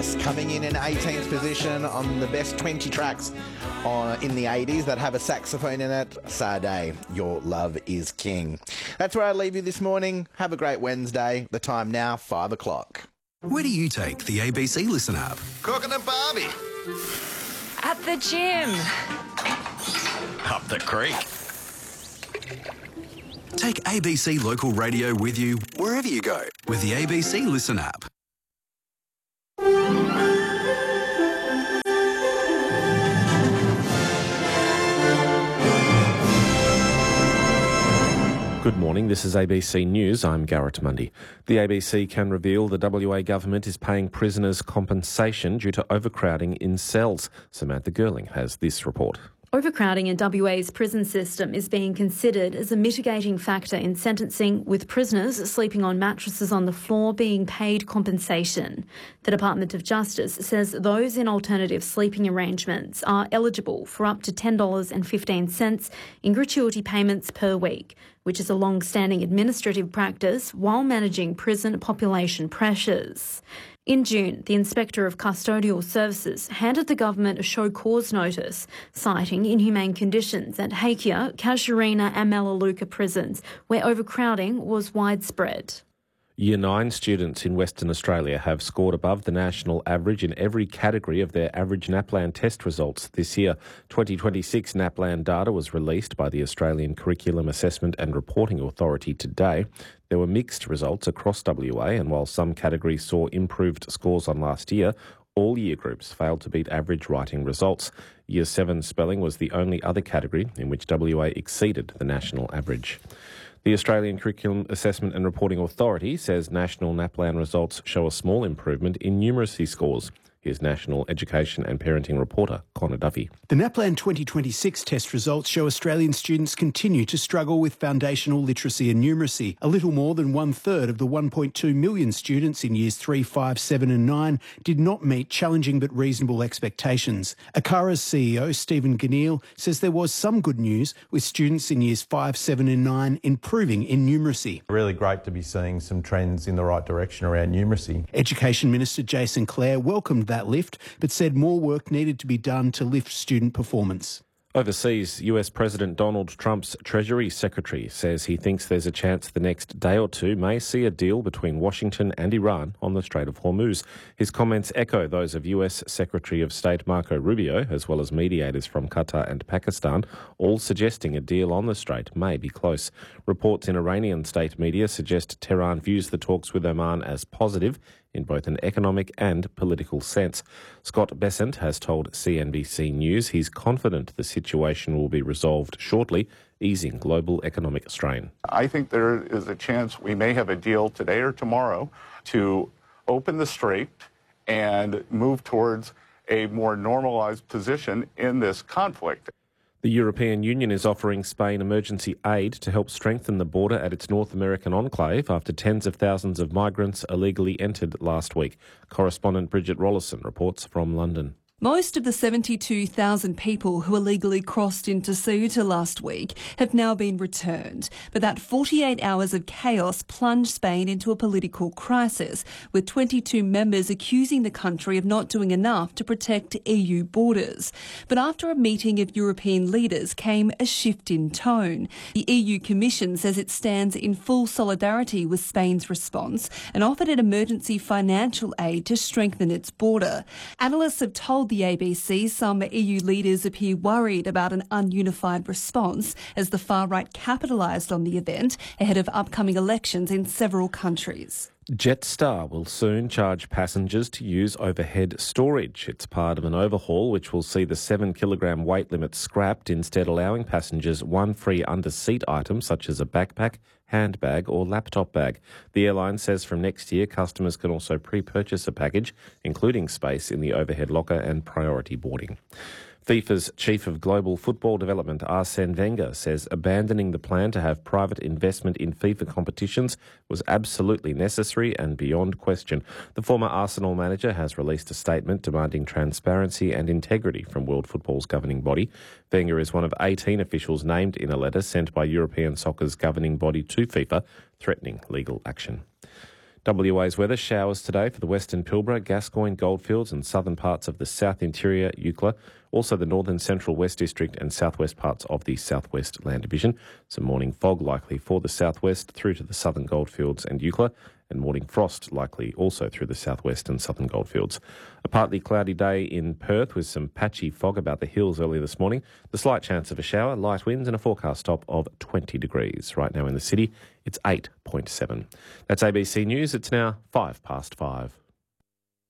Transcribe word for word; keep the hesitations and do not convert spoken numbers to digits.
Yes, coming in in eighteenth position on the best twenty tracks uh, in the eighties that have a saxophone in it. Sade, Your Love Is King. That's where I leave you this morning. Have a great Wednesday. The time now, five o'clock. Where do you take the A B C Listen app? Cooking and Barbie. At the gym. Up the creek. Take A B C Local Radio with you wherever you go with the A B C Listen app. Good morning, this is A B C News. I'm Garrett Mundy. The A B C can reveal the W A government is paying prisoners compensation due to overcrowding in cells. Samantha Girling has this report. Overcrowding in W A's prison system is being considered as a mitigating factor in sentencing, with prisoners sleeping on mattresses on the floor being paid compensation. The Department of Justice says those in alternative sleeping arrangements are eligible for up to ten dollars and fifteen cents in gratuity payments per week, which is a long-standing administrative practice while managing prison population pressures. In June, the Inspector of Custodial Services handed the government a show cause notice, citing inhumane conditions at Hakea, Casuarina and Melaleuca prisons, where overcrowding was widespread. Year nine students in Western Australia have scored above the national average in every category of their average NAPLAN test results this year. twenty twenty-six NAPLAN data was released by the Australian Curriculum Assessment and Reporting Authority today. There were mixed results across W A, and while some categories saw improved scores on last year, all year groups failed to beat average writing results. Year seven spelling was the only other category in which W A exceeded the national average. The Australian Curriculum Assessment and Reporting Authority says national NAPLAN results show a small improvement in numeracy scores. Here's National Education and Parenting reporter Connor Duffy. The NAPLAN twenty twenty-six test results show Australian students continue to struggle with foundational literacy and numeracy. A little more than one-third of the one point two million students in years three, five, seven and nine did not meet challenging but reasonable expectations. ACARA's C E O, Stephen Ganneil, says there was some good news, with students in years five, seven and nine improving in numeracy. Really great to be seeing some trends in the right direction around numeracy. Education Minister Jason Clare welcomed that lift, but said more work needed to be done to lift student performance. Overseas, U S President Donald Trump's Treasury Secretary says he thinks there's a chance the next day or two may see a deal between Washington and Iran on the Strait of Hormuz. His comments echo those of U S Secretary of State Marco Rubio, as well as mediators from Qatar and Pakistan, all suggesting a deal on the strait may be close. Reports in Iranian state media suggest Tehran views the talks with Oman as positive in both an economic and political sense. Scott Bessent has told C N B C News he's confident the situation will be resolved shortly, easing global economic strain. I think there is a chance we may have a deal today or tomorrow to open the strait and move towards a more normalized position in this conflict. The European Union is offering Spain emergency aid to help strengthen the border at its North American enclave after tens of thousands of migrants illegally entered last week. Correspondent Bridget Rollison reports from London. Most of the seventy-two thousand people who illegally crossed into Ceuta last week have now been returned. But that forty-eight hours of chaos plunged Spain into a political crisis, with twenty-two members accusing the country of not doing enough to protect E U borders. But after a meeting of European leaders came a shift in tone. The E U Commission says it stands in full solidarity with Spain's response and offered it emergency financial aid to strengthen its border. Analysts have told the A B C some E U leaders appear worried about an ununified response as the far right capitalised on the event ahead of upcoming elections in several countries. Jetstar will soon charge passengers to use overhead storage. It's part of an overhaul which will see the seven kilogram weight limit scrapped, instead allowing passengers one free under-seat item such as a backpack, handbag or laptop bag. The airline says from next year customers can also pre-purchase a package, including space in the overhead locker and priority boarding. FIFA's Chief of Global Football Development, Arsene Wenger, says abandoning the plan to have private investment in FIFA competitions was absolutely necessary and beyond question. The former Arsenal manager has released a statement demanding transparency and integrity from World Football's governing body. Wenger is one of eighteen officials named in a letter sent by European soccer's governing body to FIFA, threatening legal action. W A's weather, showers today for the Western Pilbara, Gascoyne, Goldfields and southern parts of the South Interior, Eucla, also the Northern Central West District and southwest parts of the Southwest Land Division. Some morning fog likely for the southwest through to the southern Goldfields and Eucla, and morning frost likely also through the southwest and southern Goldfields. A partly cloudy day in Perth with some patchy fog about the hills early this morning. The slight chance of a shower, light winds and a forecast top of twenty degrees. Right now in the city, it's eight point seven. That's A B C News. It's now five past five.